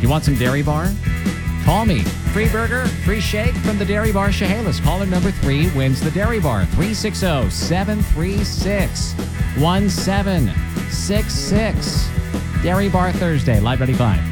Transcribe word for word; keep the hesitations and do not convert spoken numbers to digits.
You want some Dairy Bar? Call me. Free burger, free shake from the Dairy Bar Chehalis. Caller number three wins the Dairy Bar. three six zero, seven three six, one seven six six. Dairy Bar Thursday, Live ninety-five.